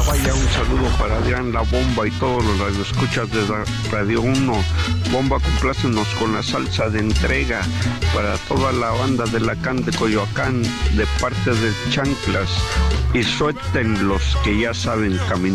Vaya, un saludo para Adrián La Bomba y todos los radioescuchas de Radio 1. Bomba, complácenos con la salsa de entrega para toda la banda de la Can de Coyoacán, de parte de Chanclas. Y suelten los que ya saben caminar.